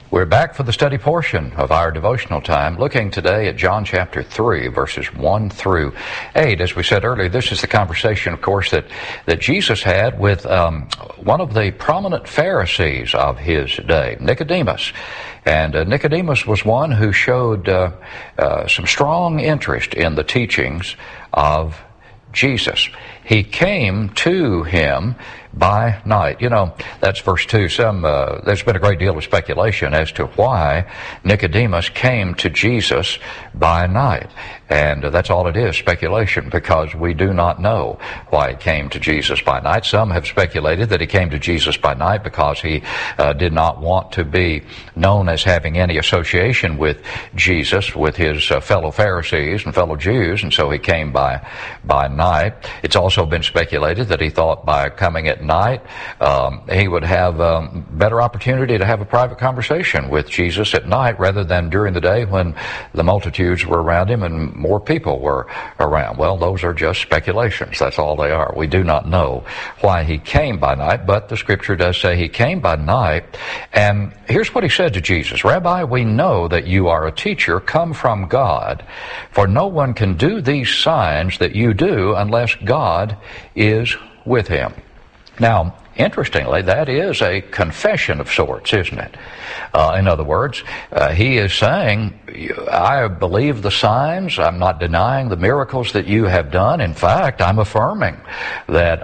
We're back for the study portion of our devotional time, looking today at John chapter 3, verses 1 through 8. As we said earlier, this is the conversation, of course, that Jesus had with one of the prominent Pharisees of his day, Nicodemus. And Nicodemus was one who showed some strong interest in the teachings of Jesus. He came to him by night. You know, that's verse 2. There's been a great deal of speculation as to why Nicodemus came to Jesus by night. And that's all it is, speculation, because we do not know why he came to Jesus by night. Some have speculated that he came to Jesus by night because he did not want to be known as having any association with Jesus, with his fellow Pharisees and fellow Jews, and so he came by night. It's also been speculated that he thought by coming at night he would have better opportunity to have a private conversation with Jesus at night rather than during the day when the multitudes were around him and more people were around. Well, those are just speculations. That's all they are. We do not know why he came by night, but the scripture does say he came by night. And here's what he said to Jesus: "Rabbi, we know that you are a teacher come from God, for no one can do these signs that you do unless God is with him." Now, interestingly, that is a confession of sorts, isn't it? In other words, he is saying, I believe the signs. I'm not denying the miracles that you have done. In fact, I'm affirming that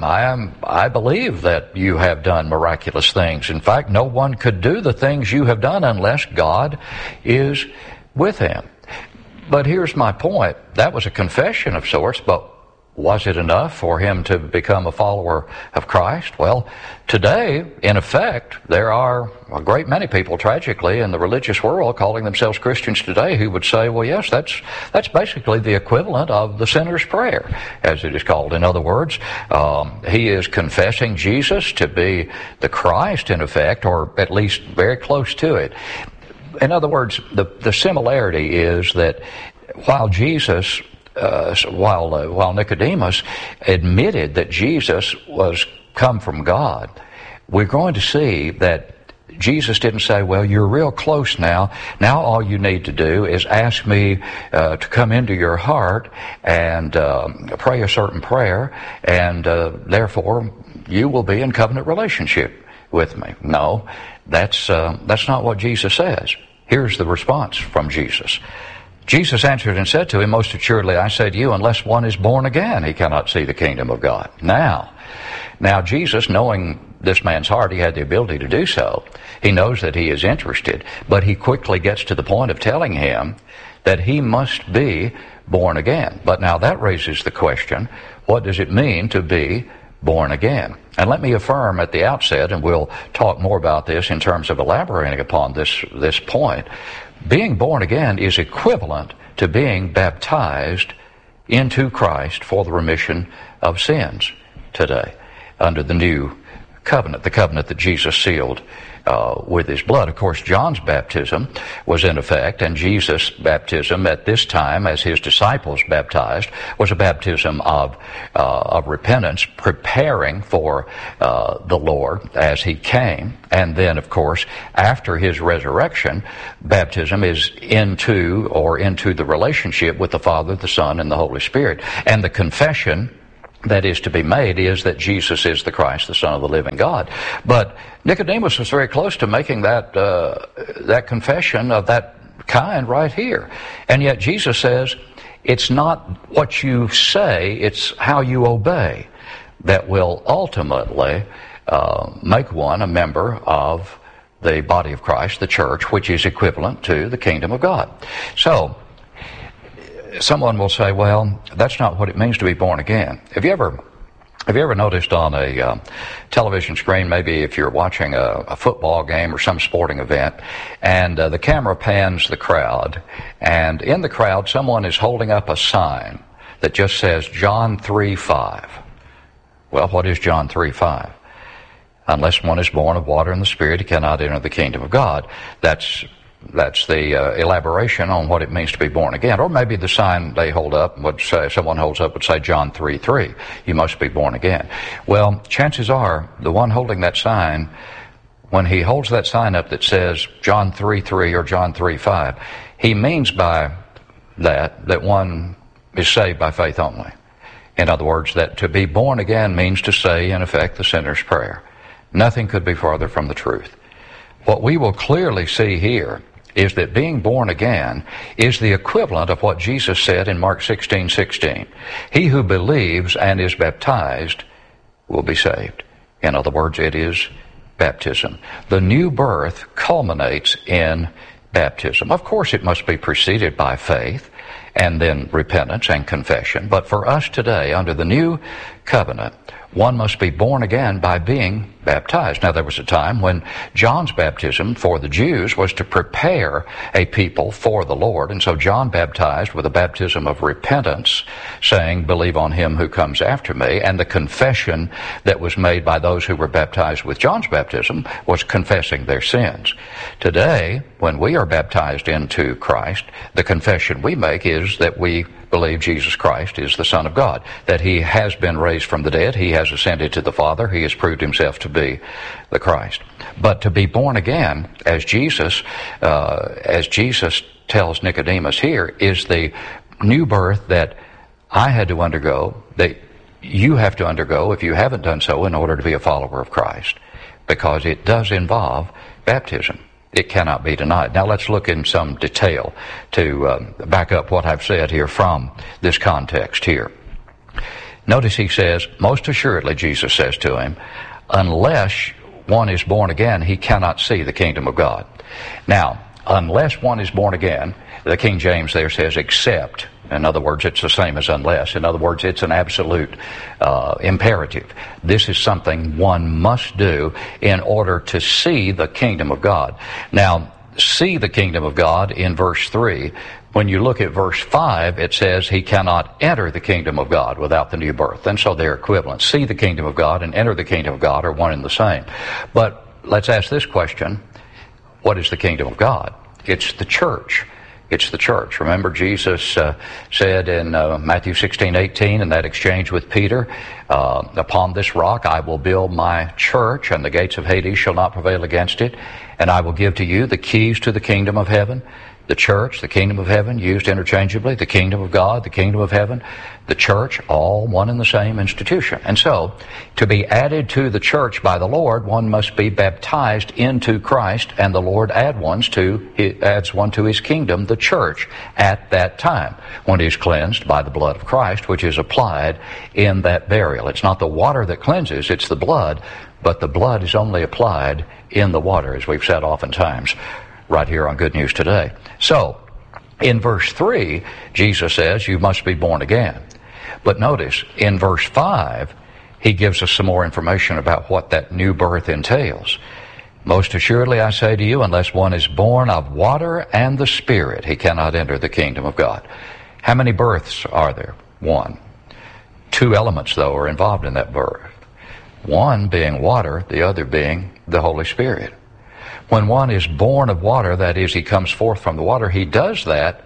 I believe that you have done miraculous things. In fact, no one could do the things you have done unless God is with him. But here's my point. That was a confession of sorts, but was it enough for him to become a follower of Christ? Well, today, in effect, there are a great many people, tragically, in the religious world calling themselves Christians today who would say, well, yes, that's basically the equivalent of the sinner's prayer, as it is called. In other words, he is confessing Jesus to be the Christ, in effect, or at least very close to it. In other words, the similarity is that while Nicodemus admitted that Jesus was come from God, we're going to see that Jesus didn't say, well, you're real close now. Now all you need to do is ask me to come into your heart and pray a certain prayer, and therefore you will be in covenant relationship with me. No, that's not what Jesus says. Here's the response from Jesus. Jesus answered and said to him, "Most assuredly I say to you, unless one is born again, he cannot see the kingdom of God." Now Jesus, knowing this man's heart, he had the ability to do so. He knows that he is interested, but he quickly gets to the point of telling him that he must be born again. But now that raises the question, what does it mean to be born again? And let me affirm at the outset, and we'll talk more about this in terms of elaborating upon this point, being born again is equivalent to being baptized into Christ for the remission of sins today under the new covenant, the covenant that Jesus sealed with his blood. Of course, John's baptism was in effect, and Jesus' baptism at this time, as his disciples baptized, was a baptism of repentance, preparing for the Lord as he came. And then, of course, after his resurrection, baptism is into the relationship with the Father, the Son, and the Holy Spirit. And the confession that is to be made is that Jesus is the Christ, the Son of the living God. But Nicodemus was very close to making that confession of that kind right here. And yet Jesus says, it's not what you say, it's how you obey that will ultimately make one a member of the body of Christ, the church, which is equivalent to the kingdom of God. So, someone will say, well, that's not what it means to be born again. Have you ever noticed on a television screen, maybe if you're watching a football game or some sporting event, and the camera pans the crowd, and in the crowd someone is holding up a sign that just says John 3:5. Well, what is John 3:5? Unless one is born of water and the Spirit, he cannot enter the kingdom of God. That's the elaboration on what it means to be born again. Or maybe the sign they hold up would say, someone holds up would say John 3:3. You must be born again. Well, chances are the one holding that sign when he holds that sign up that says John 3:3 or John 3:5, he means by that one is saved by faith only. In other words, that to be born again means to say, in effect, the sinner's prayer. Nothing could be farther from the truth. What we will clearly see here is that being born again is the equivalent of what Jesus said in Mark 16:16. He who believes and is baptized will be saved. In other words, it is baptism. The new birth culminates in baptism. Of course, it must be preceded by faith and then repentance and confession. But for us today, under the new covenant, one must be born again by being baptized. Now, there was a time when John's baptism for the Jews was to prepare a people for the Lord. And so John baptized with a baptism of repentance, saying, believe on him who comes after me. And the confession that was made by those who were baptized with John's baptism was confessing their sins. Today, when we are baptized into Christ, the confession we make is that we believe Jesus Christ is the Son of God, that he has been raised from the dead, he has ascended to the Father, he has proved himself to be the Christ. But to be born again, as Jesus tells Nicodemus here, is the new birth that I had to undergo, that you have to undergo if you haven't done so in order to be a follower of Christ, because it does involve baptism. It cannot be denied. Now let's look in some detail to back up what I've said here from this context here. Notice he says, most assuredly, Jesus says to him, unless one is born again, he cannot see the kingdom of God. Now, unless one is born again, the King James there says except. In other words, it's the same as unless. In other words, it's an absolute imperative. This is something one must do in order to see the kingdom of God. Now, see the kingdom of God in verse 3. When you look at verse 5, it says he cannot enter the kingdom of God without the new birth. And so they're equivalent. See the kingdom of God and enter the kingdom of God are one and the same. But let's ask this question. What is the kingdom of God? It's the church. It's the church. Remember, Jesus said in Matthew 16:18 in that exchange with Peter, upon this rock I will build my church, and the gates of Hades shall not prevail against it, and I will give to you the keys to the kingdom of heaven. The church, the kingdom of heaven, used interchangeably, the kingdom of God, the kingdom of heaven, the church, all one and the same institution. And so, to be added to the church by the Lord, one must be baptized into Christ, and the Lord adds one to his kingdom, the church, at that time, when he is cleansed by the blood of Christ, which is applied in that burial. It's not the water that cleanses, it's the blood, but the blood is only applied in the water, as we've said oftentimes right here on Good News Today. So, in verse 3, Jesus says, you must be born again. But notice, in verse 5, he gives us some more information about what that new birth entails. Most assuredly, I say to you, unless one is born of water and the Spirit, he cannot enter the kingdom of God. How many births are there? One. Two elements, though, are involved in that birth. One being water, the other being the Holy Spirit. When one is born of water, that is, he comes forth from the water, he does that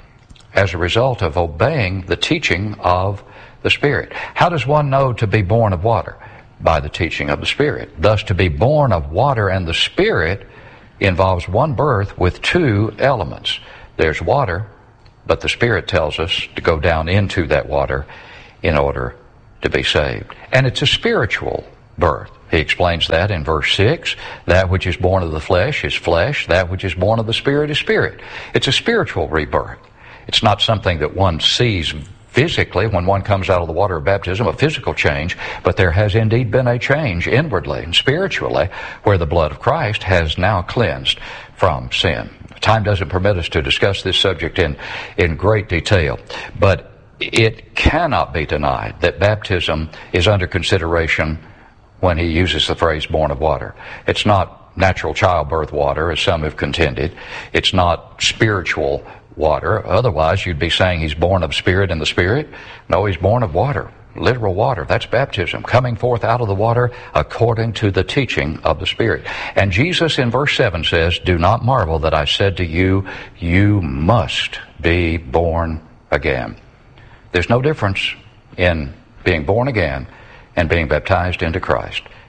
as a result of obeying the teaching of the Spirit. How does one know to be born of water? By the teaching of the Spirit. Thus, to be born of water and the Spirit involves one birth with two elements. There's water, but the Spirit tells us to go down into that water in order to be saved. And it's a spiritual birth. He explains that in verse 6. That which is born of the flesh is flesh. That which is born of the Spirit is spirit. It's a spiritual rebirth. It's not something that one sees physically when one comes out of the water of baptism, a physical change, but there has indeed been a change inwardly and spiritually where the blood of Christ has now cleansed from sin. Time doesn't permit us to discuss this subject in great detail, but it cannot be denied that baptism is under consideration when he uses the phrase born of water. It's not natural childbirth water, as some have contended. It's not spiritual water. Otherwise, you'd be saying he's born of Spirit in the Spirit. No, he's born of water, literal water. That's baptism, coming forth out of the water according to the teaching of the Spirit. And Jesus in verse 7 says, do not marvel that I said to you, you must be born again. There's no difference in being born again and being baptized into Christ.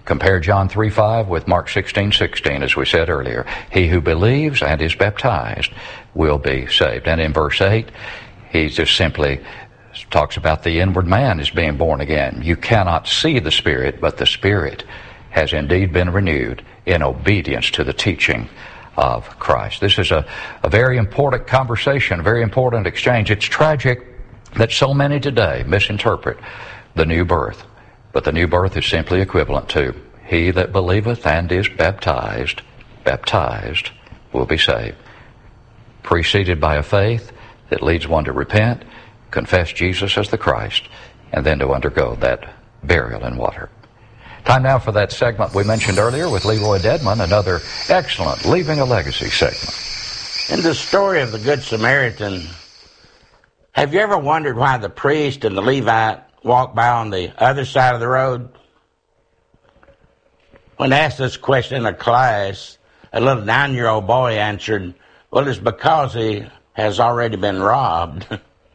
Compare John 3:5 with Mark 16:16, as we said earlier. He who believes and is baptized will be saved. And in verse 8, he just simply talks about the inward man is being born again. You cannot see the Spirit, but the Spirit has indeed been renewed in obedience to the teaching of Christ. This is a very important conversation, a very important exchange. It's tragic that so many today misinterpret the new birth. But the new birth is simply equivalent to he that believeth and is baptized will be saved. Preceded by a faith that leads one to repent, confess Jesus as the Christ, and then to undergo that burial in water. Time now for that segment we mentioned earlier with Leroy Dedman, another excellent Leaving a Legacy segment. In the story of the Good Samaritan, have you ever wondered why the priest and the Levite walked by on the other side of the road? When asked this question in a class, a little 9-year-old boy answered, well, it's because he has already been robbed.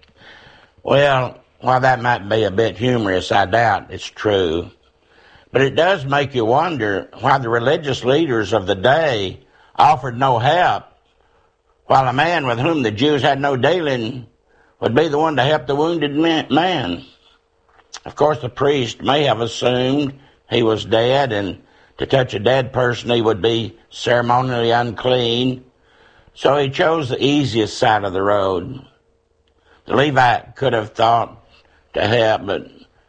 Well, while that might be a bit humorous, I doubt it's true. But it does make you wonder why the religious leaders of the day offered no help, while a man with whom the Jews had no dealing would be the one to help the wounded man. Of course, the priest may have assumed he was dead, and to touch a dead person he would be ceremonially unclean, so he chose the easiest side of the road. The Levite could have thought to help, but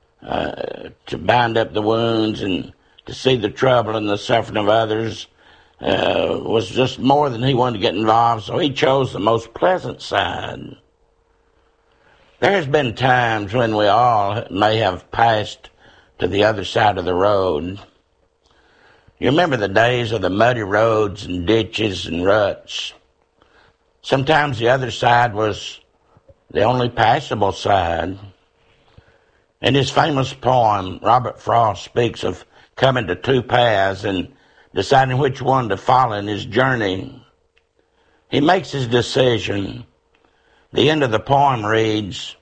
to bind up the wounds and to see the trouble and the suffering of others was just more than he wanted to get involved, so he chose the most pleasant side. There has been times when we all may have passed to the other side of the road. You remember the days of the muddy roads and ditches and ruts. Sometimes the other side was the only passable side. In his famous poem, Robert Frost speaks of coming to two paths and deciding which one to follow in his journey. He makes his decision. The end of the poem reads,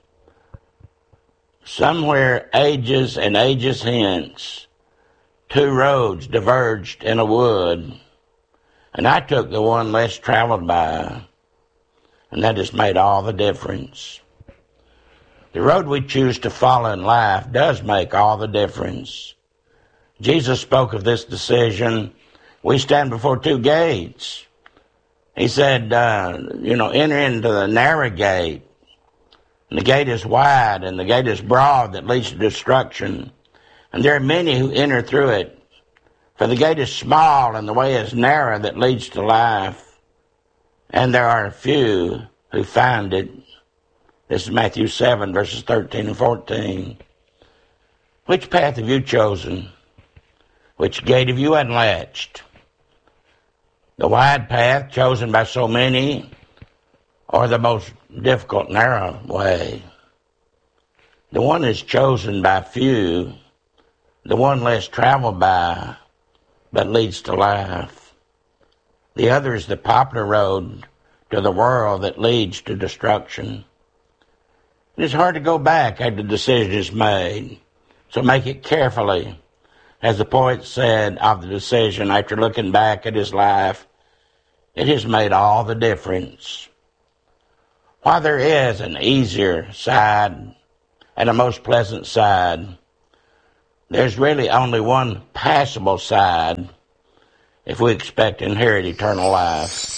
somewhere ages and ages hence, two roads diverged in a wood, and I took the one less traveled by, and that has made all the difference. The road we choose to follow in life does make all the difference. Jesus spoke of this decision. We stand before two gates. He said, enter into the narrow gate. And the gate is wide and the gate is broad that leads to destruction. And there are many who enter through it. For the gate is small and the way is narrow that leads to life. And there are a few who find it. This is Matthew 7, verses 13 and 14. Which path have you chosen? Which gate have you unlatched? The wide path chosen by so many, or the most difficult, narrow way? The one is chosen by few, the one less traveled by, but leads to life. The other is the popular road to the world that leads to destruction. It's hard to go back after the decision is made, so make it carefully. As the poet said of the decision, after looking back at his life, it has made all the difference. While there is an easier side and a most pleasant side, there's really only one passable side if we expect to inherit eternal life.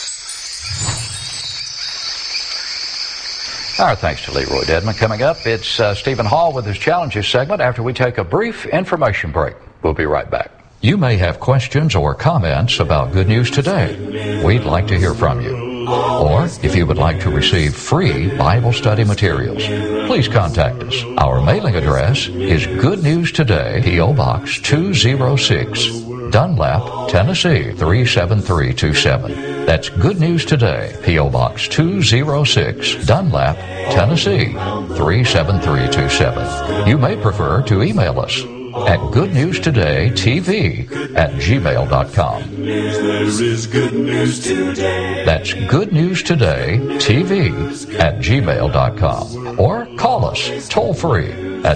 Our thanks to Leroy Dedman. Coming up, it's Stephen Hall with his Challenges segment after we take a brief information break. We'll be right back. You may have questions or comments about Good News Today. We'd like to hear from you. Or if you would like to receive free Bible study materials, please contact us. Our mailing address is Good News Today, P.O. Box 206, Dunlap, Tennessee 37327. That's Good News Today, P.O. Box 206, Dunlap, Tennessee 37327. You may prefer to email us at goodnewstodaytv@gmail.com. There is good news today. That's goodnewstodaytv@gmail.com. Or call us toll free at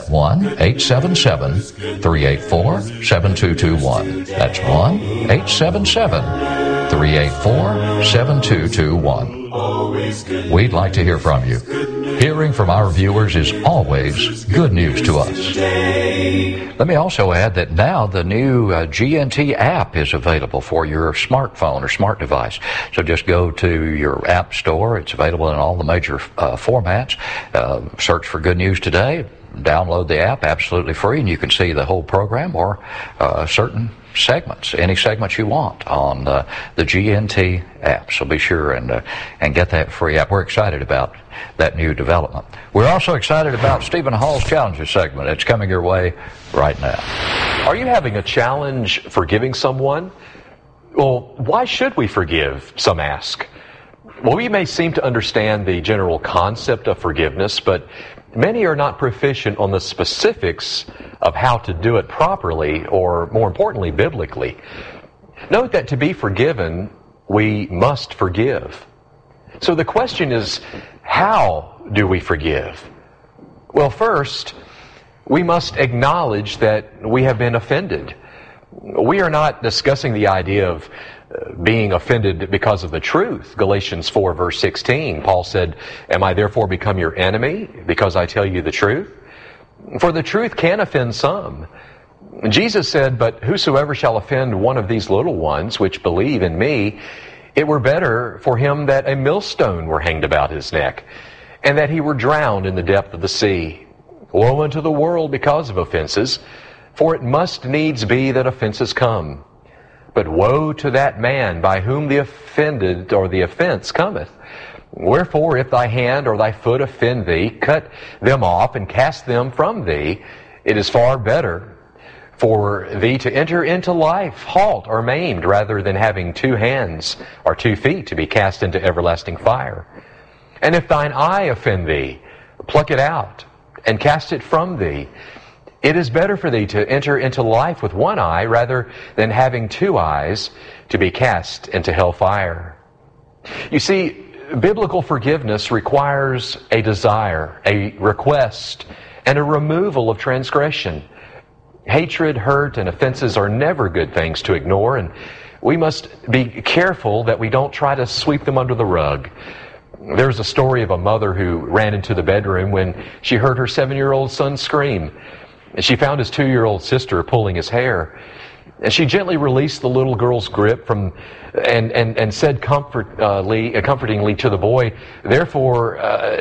1-877-384-7221. That's 1-877-384-7221. We'd like to hear from you. Hearing from our viewers is always good news to us. Let me also add that now the new GNT app is available for your smartphone or smart device. So just go to your app store. It's available in all the major formats. Search for Good News Today. Download the app absolutely free, and you can see the whole program or certain segments, any segments you want on the GNT app. So be sure and get that free app. We're excited about that new development. We're also excited about Stephen Hall's Challenges segment. It's coming your way right now. Are you having a challenge forgiving someone? Well, why should we forgive, some ask? Well, we may seem to understand the general concept of forgiveness, but many are not proficient on the specifics of how to do it properly, or more importantly, biblically. Note that to be forgiven, we must forgive. So the question is, how do we forgive? Well, first, we must acknowledge that we have been offended. We are not discussing the idea of being offended because of the truth. Galatians 4 verse 16, Paul said, "Am I therefore become your enemy because I tell you the truth? For the truth can offend some." Jesus said, "But whosoever shall offend one of these little ones which believe in me, it were better for him that a millstone were hanged about his neck, and that he were drowned in the depth of the sea. Woe unto the world because of offenses, for it must needs be that offenses come. But woe to that man by whom the offended or the offense cometh. Wherefore, if thy hand or thy foot offend thee, cut them off and cast them from thee. It is far better for thee to enter into life halt or maimed, rather than having 2 hands or 2 feet to be cast into everlasting fire. And if thine eye offend thee, pluck it out and cast it from thee. It is better for thee to enter into life with 1 eye, rather than having 2 eyes to be cast into hellfire." You see, biblical forgiveness requires a desire, a request, and a removal of transgression. Hatred, hurt, and offenses are never good things to ignore, and we must be careful that we don't try to sweep them under the rug. There's a story of a mother who ran into the bedroom when she heard her 7-year-old son scream. And she found his 2-year-old sister pulling his hair. And she gently released the little girl's grip and said comfortingly to the boy, "Therefore,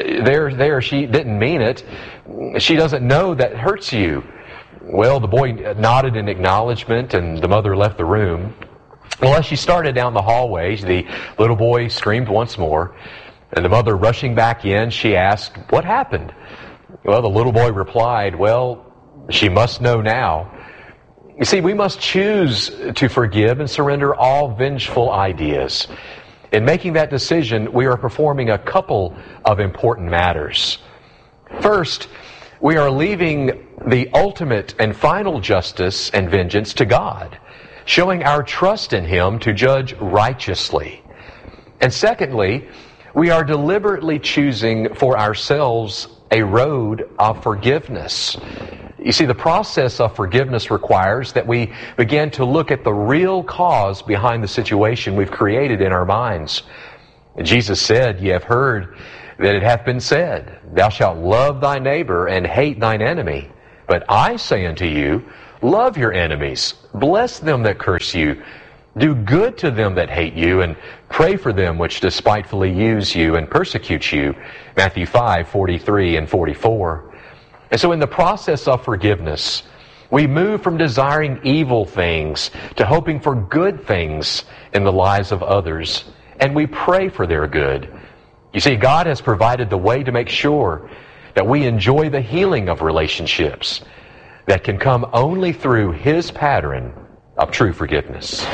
she didn't mean it. She doesn't know that hurts you." Well, the boy nodded in acknowledgement, and the mother left the room. Well, as she started down the hallway, the little boy screamed once more. And the mother, rushing back in, she asked, "What happened?" Well, the little boy replied, "Well, she must know now." You see, we must choose to forgive and surrender all vengeful ideas. In making that decision, we are performing a couple of important matters. First, we are leaving the ultimate and final justice and vengeance to God, showing our trust in Him to judge righteously. And secondly, we are deliberately choosing for ourselves a road of forgiveness. You see, the process of forgiveness requires that we begin to look at the real cause behind the situation we've created in our minds. Jesus said, "Ye have heard that it hath been said, Thou shalt love thy neighbor and hate thine enemy. But I say unto you, love your enemies, bless them that curse you, do good to them that hate you, and pray for them which despitefully use you and persecute you." Matthew 5:43 and 44. And so in the process of forgiveness, we move from desiring evil things to hoping for good things in the lives of others, and we pray for their good. You see, God has provided the way to make sure that we enjoy the healing of relationships that can come only through His pattern of true forgiveness.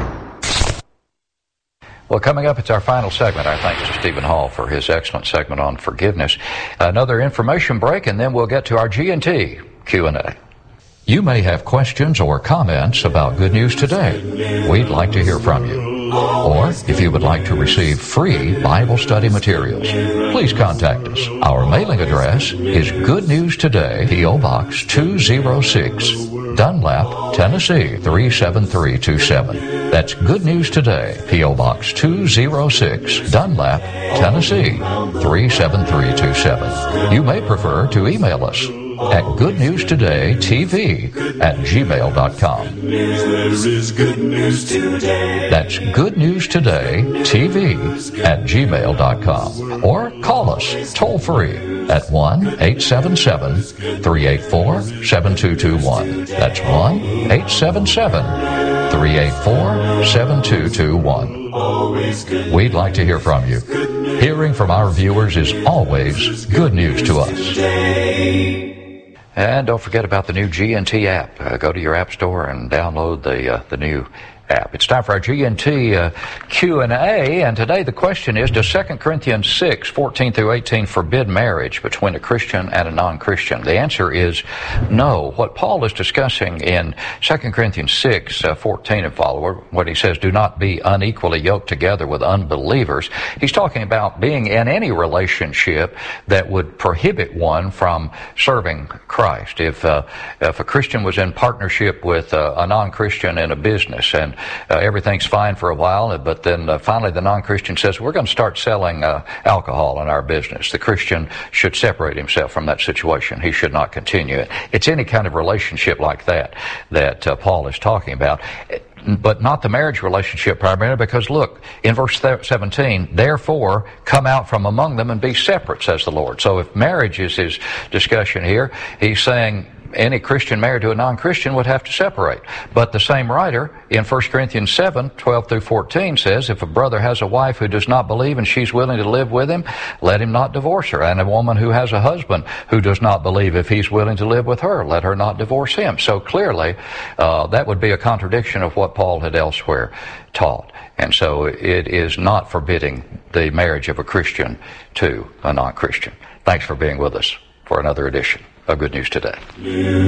Well, coming up, it's our final segment. Our thanks to Stephen Hall for his excellent segment on forgiveness. Another information break, and then we'll get to our GNT Q&A. You may have questions or comments about Good News Today. We'd like to hear from you. Or if you would like to receive free Bible study materials, please contact us. Our mailing address is Good News Today, P.O. Box 206, Dunlap, Tennessee 37327. That's Good News Today, P.O. Box 206, Dunlap, Tennessee 37327. You may prefer to email us at goodnewstodaytv@gmail.com. There is good news today. That's goodnewstodaytv@gmail.com. Or call us toll free at 1-877-384-7221. That's 1-877-384-7221. Always good. We'd like to hear from you. Hearing from our viewers is always good news to us. And don't forget about the new GNT app. Go to your app store and download the new app. It's time for our GNT Q&A, and today the question is, does 2 Corinthians 6:14-18 forbid marriage between a Christian and a non-Christian? The answer is no. What Paul is discussing in 2 Corinthians 6:14 and following, when he says, do not be unequally yoked together with unbelievers, he's talking about being in any relationship that would prohibit one from serving Christ. If a Christian was in partnership with a non-Christian in a business, and everything's fine for a while, but then finally the non-Christian says, we're going to start selling alcohol in our business. The Christian should separate himself from that situation. He should not continue it. It's any kind of relationship like that Paul is talking about, but not the marriage relationship primarily, because look, in verse 17, therefore come out from among them and be separate, says the Lord. So if marriage is his discussion here, he's saying any Christian married to a non-Christian would have to separate. But the same writer in 1 Corinthians 7:12-14 says, if a brother has a wife who does not believe and she's willing to live with him, let him not divorce her. And a woman who has a husband who does not believe, if he's willing to live with her, let her not divorce him. So clearly, that would be a contradiction of what Paul had elsewhere taught. And so it is not forbidding the marriage of a Christian to a non-Christian. Thanks for being with us for another edition of Good News Today.